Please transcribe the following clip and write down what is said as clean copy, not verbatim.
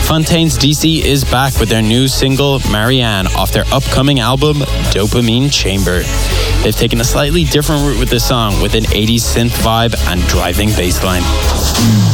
Fontaines DC is back with their new single, Marianne, off their upcoming album, Dopamine Chamber. They've taken a slightly different route with this song, with an 80s synth vibe and driving bass line.